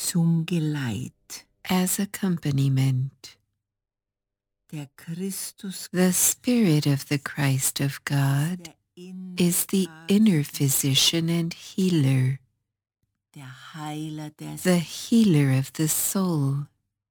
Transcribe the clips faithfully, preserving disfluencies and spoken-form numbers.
zum Geleit. As accompaniment. Der Christus, The Spirit of the Christ of God is the inner physician and healer, der Heiler der the healer of the soul.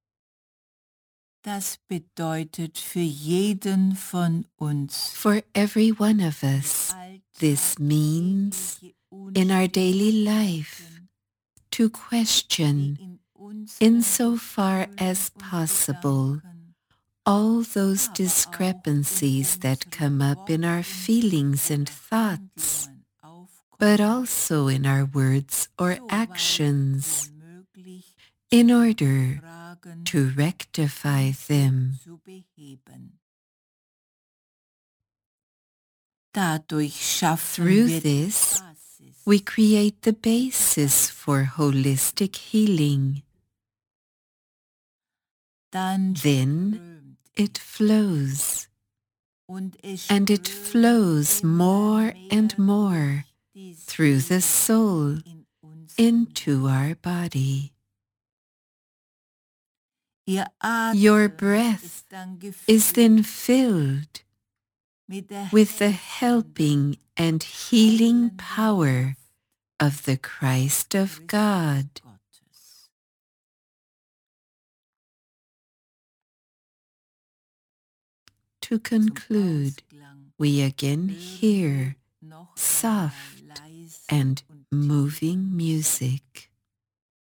Das bedeutet für jeden von uns, For every one of us, this means, in our daily life, to question, insofar as possible, all those discrepancies that come up in our feelings and thoughts, but also in our words or actions, in order to rectify them. Through this, we create the basis for holistic healing. Then it flows, and it flows more and more through the soul into our body. Your breath is then filled with the helping and healing power of the Christ of God. To conclude, we again hear soft and moving music.